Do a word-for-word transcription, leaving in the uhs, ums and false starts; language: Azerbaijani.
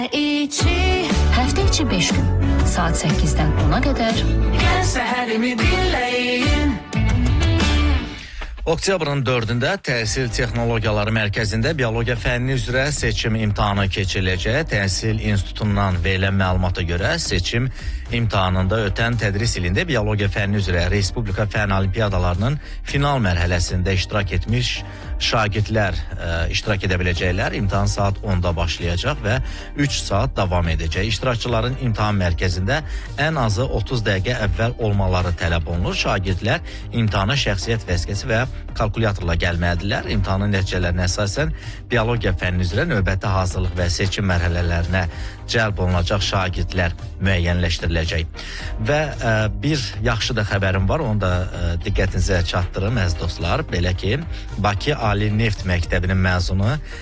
İçi, Həftə içi beş gün, saat səkkizdən ona qədər. gel səhərimi dinləyin. Oktyabrın dördündə Təhsil Texnologiyaları Mərkəzində biologiya fənni üzrə seçim imtahanı keçiriləcək. Təhsil İnstitutundan verilən məlumata görə seçim imtahanında ötən tədris ilində biologiya fənni üzrə Respublika Fənn Olimpiadalarının final mərhələsində iştirak etmiş şagirdlər ə, iştirak edə biləcəklər. İmtahan saat onda başlayacaq və üç saat davam edəcək. İştirakçıların imtahan mərkəzində ən azı otuz dəqiqə əvvəl olmaları tələb olunur. Şagirdlər imtahana şəxsiyyət vəsiqəsi və kalkulyatorla gəlməlidirlər. İmtahanın nəticələrinə əsasən biologiya fənni üzrə növbəti hazırlıq və seçim mərhələlərinə cəlb olunacaq şagirdlər müəyyənləşdiriləcək. Və ə, bir yaxşı da xəbərim var, onu da ə, diqqətinizə çatdırım əziz dostlar. Belə ki, Bakı Ali Neft Məktəbinin məzunu